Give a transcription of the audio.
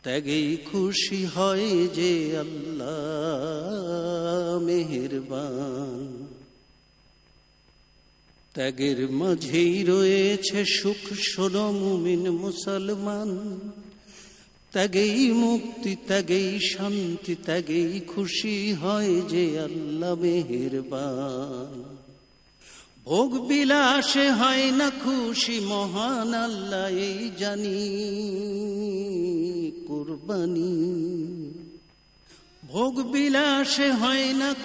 ত্যাগেই খুশি হয় যে আল্লাহ মেহেরবান। ত্যাগের মাঝেই রয়েছে সুখ, শোনো মুমিন মুসলমান। ত্যাগেই মুক্তি, ত্যাগেই শান্তি, ত্যাগেই খুশি হয় যে আল্লাহ মেহেরবান। ভোগ বিলাসে হয় না খুশি, মহান আল্লাহ এই জানি কুরবানি। ভোগ বিলাসে হয় না